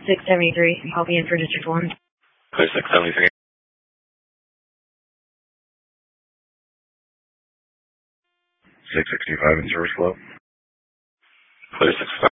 673, copy in for District 1. Clear 673. 665 in service flow. Clear 665.